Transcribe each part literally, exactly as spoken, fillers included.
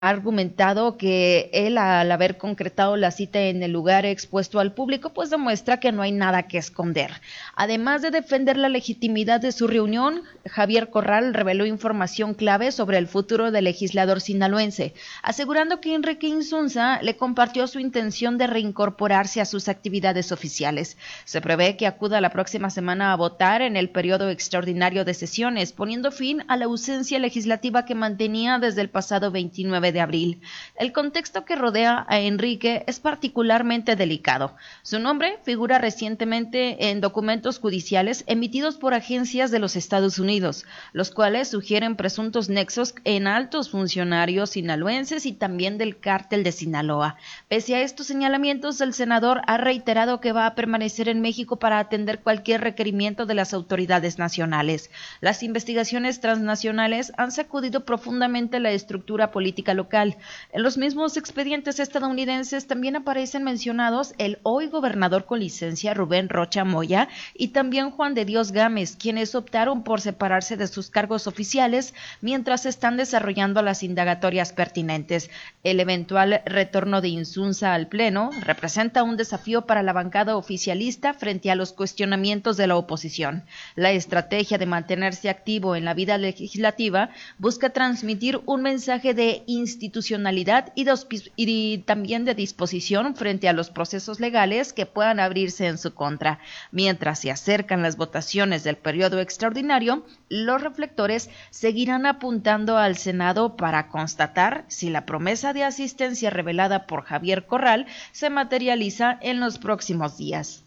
ha argumentado que él, al haber concretado la cita en el lugar expuesto al público, pues demuestra que no hay nada que esconder. Además de defender la legitimidad de su reunión, Javier Corral reveló información clave sobre el futuro del legislador sinaloense, asegurando que Enrique Insunza le compartió su intención de reincorporarse a sus actividades oficiales. Se prevé que acuda la próxima semana a votar en el periodo extraordinario de sesiones, poniendo fin a la ausencia legislativa que mantenía desde el pasado veintinueve de abril. El contexto que rodea a Enrique es particularmente delicado. Su nombre figura recientemente en documentos judiciales emitidos por agencias de los Estados Unidos, los cuales sugieren presuntos nexos en altos funcionarios sinaloenses y también del cártel de Sinaloa. Pese a estos señalamientos, el senador ha reiterado que va a permanecer en México para atender cualquier requerimiento de las autoridades nacionales. Las investigaciones transnacionales han sacudido profundamente la estructura política local. En los mismos expedientes estadounidenses también aparecen mencionados el hoy gobernador con licencia Rubén Rocha Moya y también Juan de Dios Gámez, quienes optaron por separarse de sus cargos oficiales mientras están desarrollando las indagatorias pertinentes. El eventual retorno de Insunza al Pleno representa un desafío para la bancada oficialista frente a los cuestionamientos de la oposición. La estrategia de mantenerse activo en la vida legislativa busca transmitir un mensaje de institucionalidad y, dos, y también de disposición frente a los procesos legales que puedan abrirse en su contra. Mientras se acercan las votaciones del periodo extraordinario, los reflectores seguirán apuntando al Senado para constatar si la promesa de asistencia revelada por Javier Corral se materializa en los próximos días.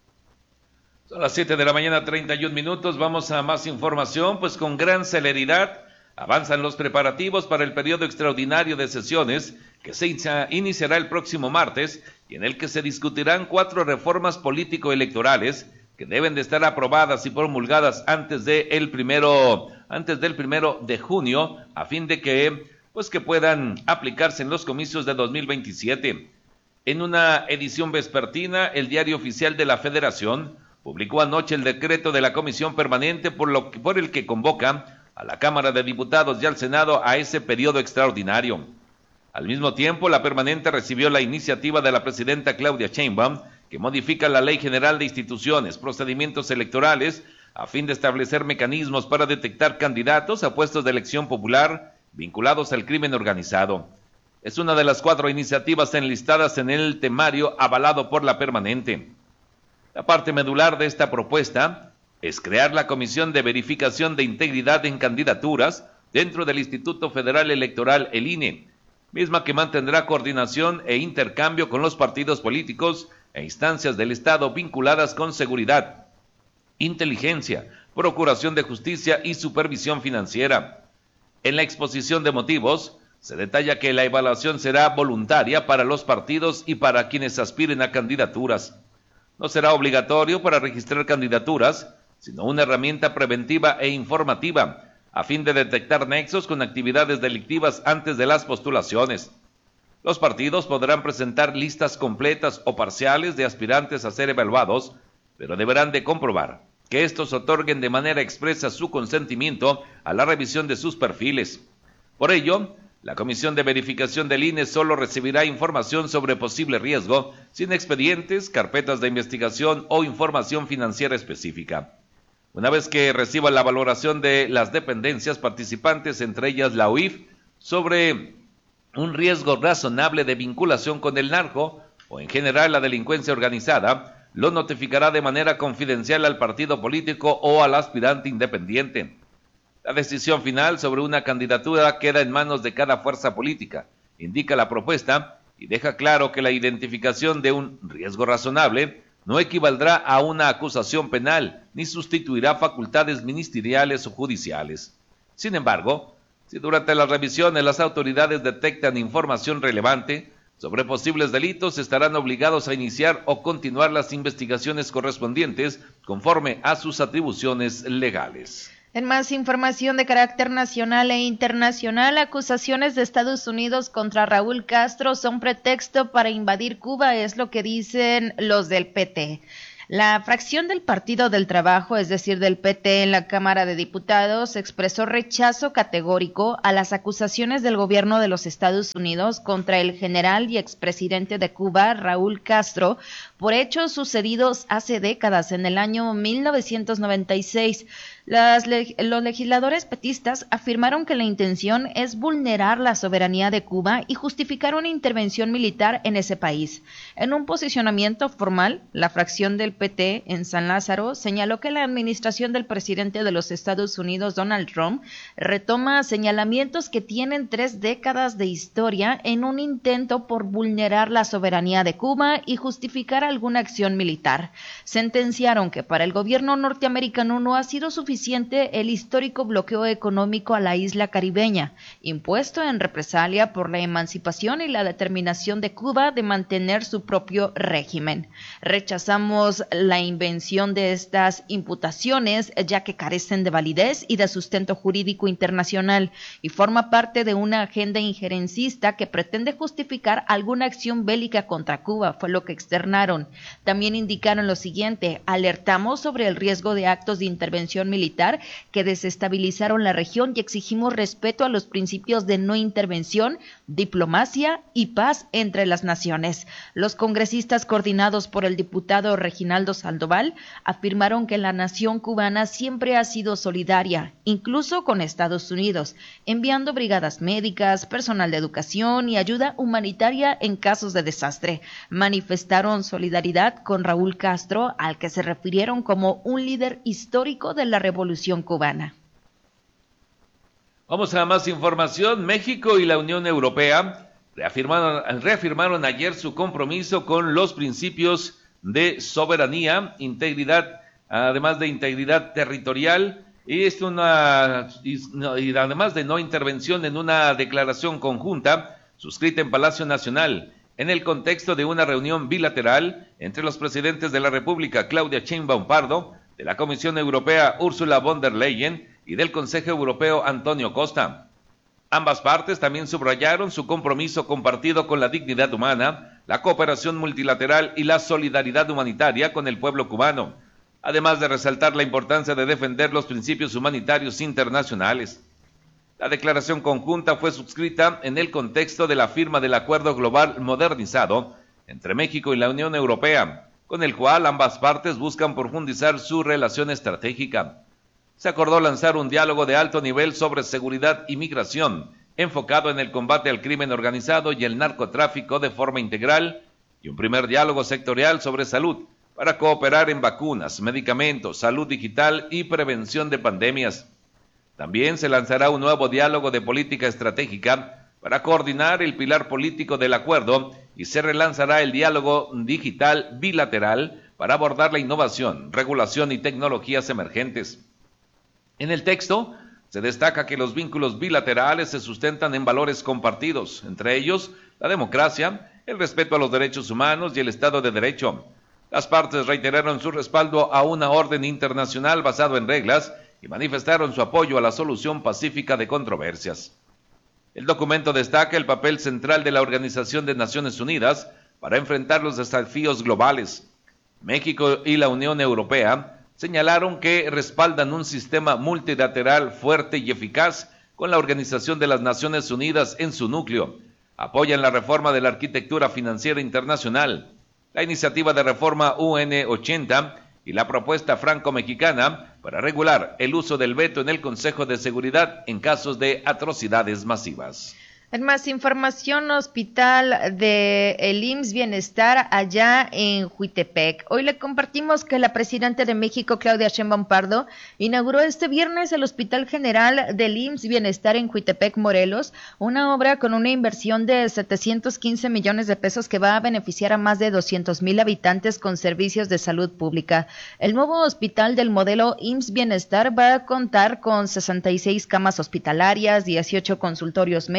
Son las siete de la mañana, treinta y un minutos. Vamos a más información, pues con gran celeridad avanzan los preparativos para el periodo extraordinario de sesiones que se iniciará el próximo martes y en el que se discutirán cuatro reformas político-electorales que deben de estar aprobadas y promulgadas antes de el primero, antes del primero de junio, a fin de que, pues que puedan aplicarse en los comicios de dos mil veintisiete. En una edición vespertina, el Diario Oficial de la Federación publicó anoche el decreto de la Comisión Permanente por, lo que, por el que convoca a la Cámara de Diputados y al Senado a ese periodo extraordinario. Al mismo tiempo, la permanente recibió la iniciativa de la presidenta Claudia Sheinbaum, que modifica la Ley General de Instituciones, Procedimientos Electorales, a fin de establecer mecanismos para detectar candidatos a puestos de elección popular vinculados al crimen organizado. Es una de las cuatro iniciativas enlistadas en el temario avalado por la permanente. La parte medular de esta propuesta es crear la Comisión de Verificación de Integridad en Candidaturas dentro del Instituto Federal Electoral, el I N E, misma que mantendrá coordinación e intercambio con los partidos políticos e instancias del Estado vinculadas con seguridad, inteligencia, procuración de justicia y supervisión financiera. En la exposición de motivos, se detalla que la evaluación será voluntaria para los partidos y para quienes aspiren a candidaturas. No será obligatorio para registrar candidaturas, sino una herramienta preventiva e informativa, a fin de detectar nexos con actividades delictivas antes de las postulaciones. Los partidos podrán presentar listas completas o parciales de aspirantes a ser evaluados, pero deberán de comprobar que estos otorguen de manera expresa su consentimiento a la revisión de sus perfiles. Por ello, la Comisión de Verificación del I N E solo recibirá información sobre posible riesgo, sin expedientes, carpetas de investigación o información financiera específica. Una vez que reciba la valoración de las dependencias participantes, entre ellas la U I F, sobre un riesgo razonable de vinculación con el narco o en general la delincuencia organizada, lo notificará de manera confidencial al partido político o al aspirante independiente. La decisión final sobre una candidatura queda en manos de cada fuerza política, indica la propuesta, y deja claro que la identificación de un riesgo razonable no equivaldrá a una acusación penal, ni sustituirá facultades ministeriales o judiciales. Sin embargo, si durante las revisiones las autoridades detectan información relevante sobre posibles delitos, estarán obligados a iniciar o continuar las investigaciones correspondientes conforme a sus atribuciones legales. En más información de carácter nacional e internacional, acusaciones de Estados Unidos contra Raúl Castro son pretexto para invadir Cuba, es lo que dicen los del P T. La fracción del Partido del Trabajo, es decir, del P T en la Cámara de Diputados, expresó rechazo categórico a las acusaciones del gobierno de los Estados Unidos contra el general y expresidente de Cuba, Raúl Castro, por hechos sucedidos hace décadas, en el año mil novecientos noventa y seis. Las, los legisladores petistas afirmaron que la intención es vulnerar la soberanía de Cuba y justificar una intervención militar en ese país. En un posicionamiento formal, la fracción del P T en San Lázaro señaló que la administración del presidente de los Estados Unidos, Donald Trump, retoma señalamientos que tienen tres décadas de historia en un intento por vulnerar la soberanía de Cuba y justificar alguna acción militar. Sentenciaron que para el gobierno norteamericano no ha sido suficiente el histórico bloqueo económico a la isla caribeña, impuesto en represalia por la emancipación y la determinación de Cuba de mantener su propio régimen. Rechazamos la invención de estas imputaciones, ya que carecen de validez y de sustento jurídico internacional, y forma parte de una agenda injerencista que pretende justificar alguna acción bélica contra Cuba, fue lo que externaron. También indicaron lo siguiente: alertamos sobre el riesgo de actos de intervención militar que desestabilizaron la región y exigimos respeto a los principios de no intervención, diplomacia y paz entre las naciones. Los congresistas, coordinados por el diputado Reginaldo Sandoval, afirmaron que la nación cubana siempre ha sido solidaria, incluso con Estados Unidos, enviando brigadas médicas, personal de educación y ayuda humanitaria en casos de desastre. Manifestaron solidaridad con Raúl Castro, al que se refirieron como un líder histórico de la Revolución Cubana. Vamos a más información. México y la Unión Europea reafirmaron, reafirmaron ayer su compromiso con los principios de soberanía, integridad, además de integridad territorial, y, es una, y, y además de no intervención, en una declaración conjunta suscrita en Palacio Nacional, en el contexto de una reunión bilateral entre los presidentes de la República, Claudia Sheinbaum Pardo, de la Comisión Europea, Ursula von der Leyen, y del Consejo Europeo, Antonio Costa. Ambas partes también subrayaron su compromiso compartido con la dignidad humana, la cooperación multilateral y la solidaridad humanitaria con el pueblo cubano, además de resaltar la importancia de defender los principios humanitarios internacionales. La declaración conjunta fue suscrita en el contexto de la firma del Acuerdo Global Modernizado entre México y la Unión Europea, con el cual ambas partes buscan profundizar su relación estratégica. Se acordó lanzar un diálogo de alto nivel sobre seguridad y migración, enfocado en el combate al crimen organizado y el narcotráfico de forma integral, y un primer diálogo sectorial sobre salud, para cooperar en vacunas, medicamentos, salud digital y prevención de pandemias. También se lanzará un nuevo diálogo de política estratégica para coordinar el pilar político del acuerdo, y se relanzará el diálogo digital bilateral para abordar la innovación, regulación y tecnologías emergentes. En el texto se destaca que los vínculos bilaterales se sustentan en valores compartidos, entre ellos la democracia, el respeto a los derechos humanos y el Estado de Derecho. Las partes reiteraron su respaldo a una orden internacional basado en reglas y manifestaron su apoyo a la solución pacífica de controversias. El documento destaca el papel central de la Organización de Naciones Unidas para enfrentar los desafíos globales. México y la Unión Europea señalaron que respaldan un sistema multilateral fuerte y eficaz con la Organización de las Naciones Unidas en su núcleo. Apoyan la reforma de la arquitectura financiera internacional, la iniciativa de reforma U N ochenta y la propuesta franco-mexicana para regular el uso del veto en el Consejo de Seguridad en casos de atrocidades masivas. En más información, hospital de el I M S S Bienestar allá en Juitepec. Hoy le compartimos que la presidenta de México, Claudia Sheinbaum Pardo, inauguró este viernes el Hospital General del I M S S Bienestar en Juitepec, Morelos, una obra con una inversión de setecientos quince millones de pesos que va a beneficiar a más de doscientos mil habitantes con servicios de salud pública. El nuevo hospital del modelo I M S S Bienestar va a contar con sesenta y seis camas hospitalarias, dieciocho consultorios médicos,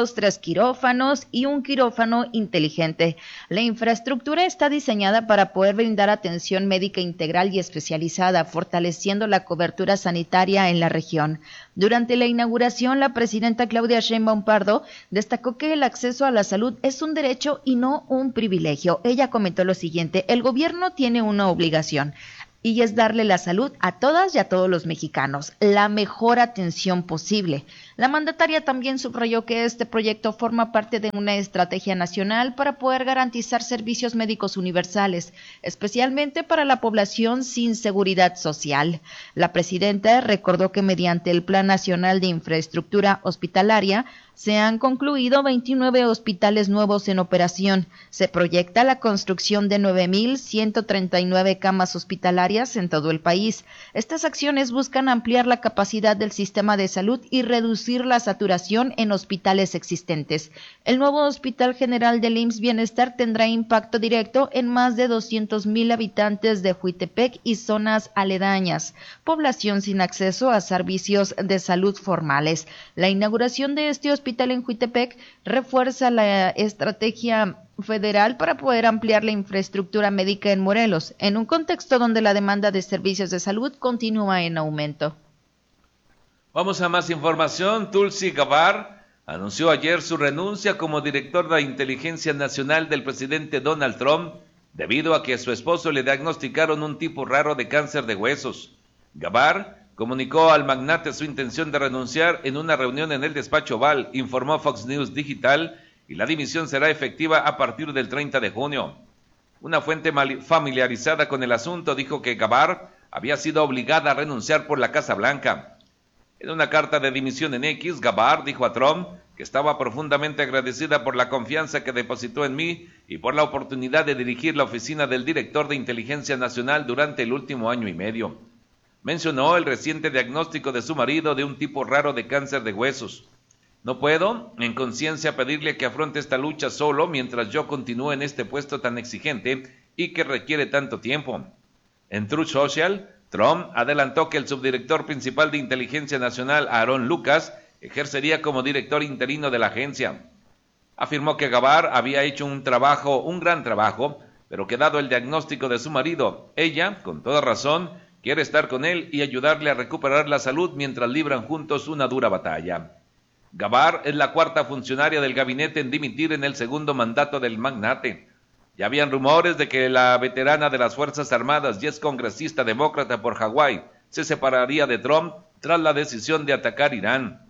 médicos, tres quirófanos y un quirófano inteligente. La infraestructura está diseñada para poder brindar atención médica integral y especializada, fortaleciendo la cobertura sanitaria en la región. Durante la inauguración, la presidenta Claudia Sheinbaum Pardo destacó que el acceso a la salud es un derecho y no un privilegio. Ella comentó lo siguiente: el gobierno tiene una obligación, y es darle la salud a todas y a todos los mexicanos, la mejor atención posible. La mandataria también subrayó que este proyecto forma parte de una estrategia nacional para poder garantizar servicios médicos universales, especialmente para la población sin seguridad social. La presidenta recordó que mediante el Plan Nacional de Infraestructura Hospitalaria se han concluido veintinueve hospitales nuevos en operación. Se proyecta la construcción de nueve mil ciento treinta y nueve camas hospitalarias en todo el país. Estas acciones buscan ampliar la capacidad del sistema de salud y reducir la saturación en hospitales existentes. El nuevo Hospital General del I M S S Bienestar tendrá impacto directo en más de doscientos mil habitantes de Huitepec y zonas aledañas, población sin acceso a servicios de salud formales. La inauguración de este hospital en Huitepec refuerza la estrategia federal para poder ampliar la infraestructura médica en Morelos, en un contexto donde la demanda de servicios de salud continúa en aumento. Vamos a más información. Tulsi Gabbard anunció ayer su renuncia como director de inteligencia nacional del presidente Donald Trump debido a que a su esposo le diagnosticaron un tipo raro de cáncer de huesos. Gabbard comunicó al magnate su intención de renunciar en una reunión en el despacho Oval, informó Fox News Digital, y la dimisión será efectiva a partir del treinta de junio. Una fuente familiarizada con el asunto dijo que Gabbard había sido obligada a renunciar por la Casa Blanca. En una carta de dimisión en X, Gabbard dijo a Trump que estaba profundamente agradecida por la confianza que depositó en mí y por la oportunidad de dirigir la oficina del director de Inteligencia Nacional durante el último año y medio. Mencionó el reciente diagnóstico de su marido de un tipo raro de cáncer de huesos. No puedo, en conciencia, pedirle que afronte esta lucha solo mientras yo continúe en este puesto tan exigente y que requiere tanto tiempo. En Truth Social, Trump adelantó que el subdirector principal de Inteligencia Nacional, Aaron Lucas, ejercería como director interino de la agencia. Afirmó que Gabbard había hecho un trabajo, un gran trabajo, pero que dado el diagnóstico de su marido, ella, con toda razón, quiere estar con él y ayudarle a recuperar la salud mientras libran juntos una dura batalla. Gabbard es la cuarta funcionaria del gabinete en dimitir en el segundo mandato del magnate. Ya habían rumores de que la veterana de las Fuerzas Armadas y ex congresista demócrata por Hawái se separaría de Trump tras la decisión de atacar Irán,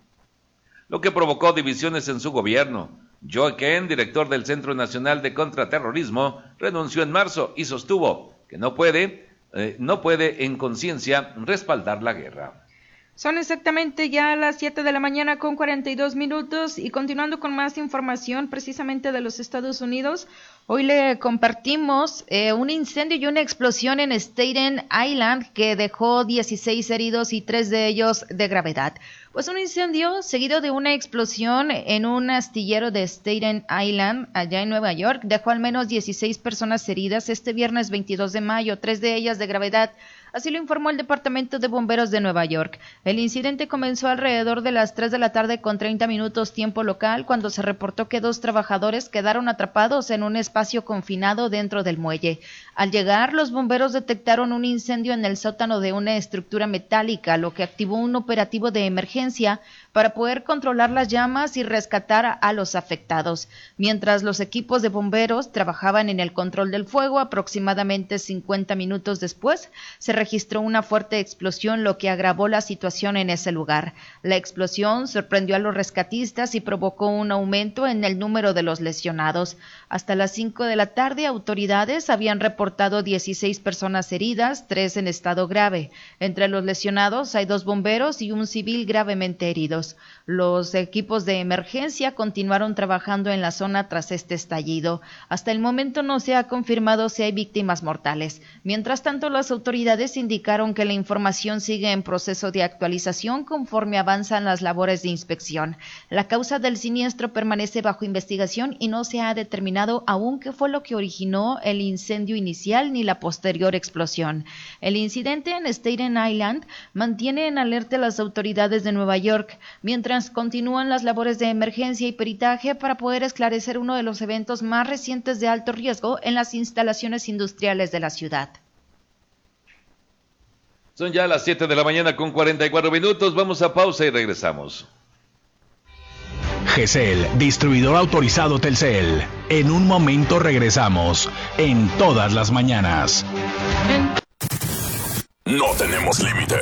lo que provocó divisiones en su gobierno. Joe Ken, director del Centro Nacional de Contraterrorismo, renunció en marzo y sostuvo que no puede, eh, no puede en conciencia respaldar la guerra. Son exactamente ya las siete de la mañana con cuarenta y dos minutos y continuando con más información precisamente de los Estados Unidos, hoy le compartimos eh, un incendio y una explosión en Staten Island que dejó dieciséis heridos y tres de ellos de gravedad. Pues un incendio seguido de una explosión en un astillero de Staten Island, allá en Nueva York, dejó al menos dieciséis personas heridas este viernes veintidós de mayo, tres de ellas de gravedad. Así lo informó el Departamento de Bomberos de Nueva York. El incidente comenzó alrededor de las tres de la tarde con treinta minutos tiempo local, cuando se reportó que dos trabajadores quedaron atrapados en un espacio confinado dentro del muelle. Al llegar, los bomberos detectaron un incendio en el sótano de una estructura metálica, lo que activó un operativo de emergencia para poder controlar las llamas y rescatar a los afectados. Mientras los equipos de bomberos trabajaban en el control del fuego, aproximadamente cincuenta minutos después, se registró una fuerte explosión, lo que agravó la situación en ese lugar. La explosión sorprendió a los rescatistas y provocó un aumento en el número de los lesionados. Hasta las cinco de la tarde, autoridades habían reportado dieciséis personas heridas, tres en estado grave. Entre los lesionados hay dos bomberos y un civil gravemente heridos. Los equipos de emergencia continuaron trabajando en la zona tras este estallido. Hasta el momento no se ha confirmado si hay víctimas mortales. Mientras tanto, las autoridades indicaron que la información sigue en proceso de actualización conforme avanzan las labores de inspección. La causa del siniestro permanece bajo investigación y no se ha determinado aún qué fue lo que originó el incendio inicial ni la posterior explosión. El incidente en Staten Island mantiene en alerta a las autoridades de Nueva York. mientras continúan las labores de emergencia y peritaje para poder esclarecer uno de los eventos más recientes de alto riesgo en las instalaciones industriales de la ciudad. Son ya las siete de la mañana con cuarenta y cuatro minutos. Vamos a pausa y regresamos. G C L, distribuidor autorizado Telcel. En un momento regresamos. En todas las mañanas. No tenemos límite.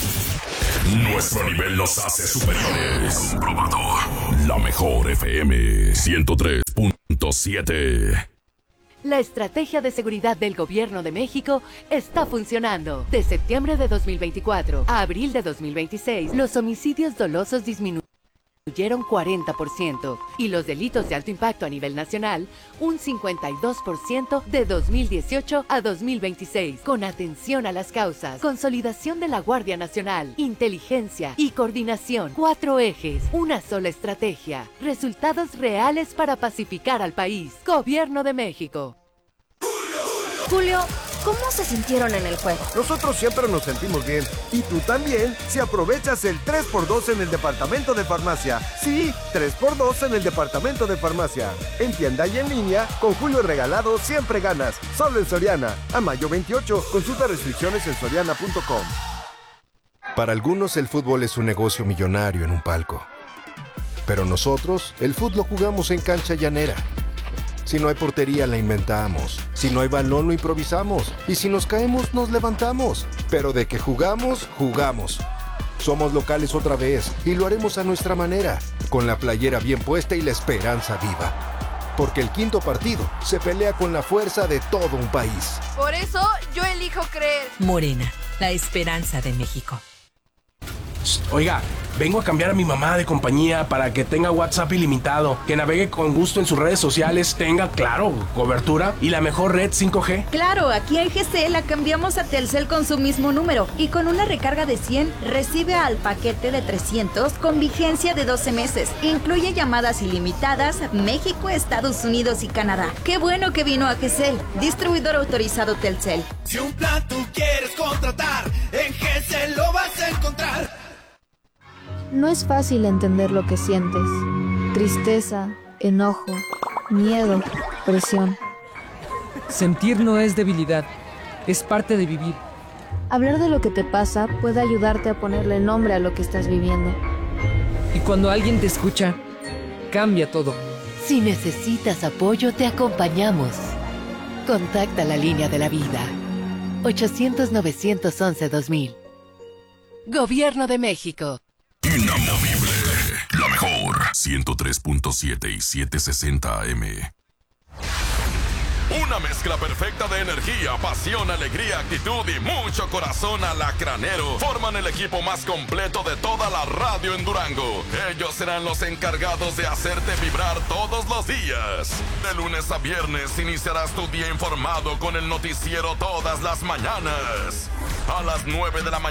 Nuestro nivel nos hace superiores. Comprobado. La mejor F M ciento tres punto siete. La estrategia de seguridad del Gobierno de México está funcionando. De septiembre de dos mil veinticuatro a abril de dos mil veintiséis, los homicidios dolosos disminuyeron cuarenta por ciento y los delitos de alto impacto a nivel nacional un cincuenta y dos por ciento de dos mil dieciocho a dos mil veintiséis. Con atención a las causas, consolidación de la Guardia Nacional, inteligencia y coordinación. Cuatro ejes, una sola estrategia. Resultados reales para pacificar al país. Gobierno de México. Julio, ¿cómo se sintieron en el juego? Nosotros siempre nos sentimos bien. Y tú también, si aprovechas el tres por dos en el departamento de farmacia. Sí, tres por dos en el departamento de farmacia. En tienda y en línea, con Julio regalado siempre ganas. Solo en Soriana. A mayo veintiocho, consulta restricciones en soriana punto com. Para algunos el fútbol es un negocio millonario en un palco. Pero nosotros, el fútbol lo jugamos en cancha llanera. Si no hay portería, la inventamos. Si no hay balón, lo improvisamos. Y si nos caemos, nos levantamos. Pero de que jugamos, jugamos. Somos locales otra vez y lo haremos a nuestra manera, con la playera bien puesta y la esperanza viva. Porque el quinto partido se pelea con la fuerza de todo un país. Por eso, yo elijo creer. Morena, la esperanza de México. Oiga, vengo a cambiar a mi mamá de compañía para que tenga WhatsApp ilimitado, que navegue con gusto en sus redes sociales, tenga, claro, cobertura y la mejor red cinco G. Claro, aquí en G C L la cambiamos a Telcel con su mismo número y con una recarga de cien recibe al paquete de trescientos con vigencia de doce meses. Incluye llamadas ilimitadas México, Estados Unidos y Canadá. Qué bueno que vino a G C L, distribuidor autorizado Telcel. Si un plan tú quieres contratar, en G C L lo vas a encontrar. No es fácil entender lo que sientes. Tristeza, enojo, miedo, presión. Sentir no es debilidad, es parte de vivir. Hablar de lo que te pasa puede ayudarte a ponerle nombre a lo que estás viviendo. Y cuando alguien te escucha, cambia todo. Si necesitas apoyo, te acompañamos. Contacta la línea de la vida. ochocientos, novecientos once, dos mil. Gobierno de México. Inamovible. La mejor. ciento tres punto siete y setecientos sesenta A M. Una mezcla perfecta de energía, pasión, alegría, actitud y mucho corazón alacranero forman el equipo más completo de toda la radio en Durango. Ellos serán los encargados de hacerte vibrar todos los días. De lunes a viernes iniciarás tu día informado con el noticiero Todas las Mañanas. A las nueve de la mañana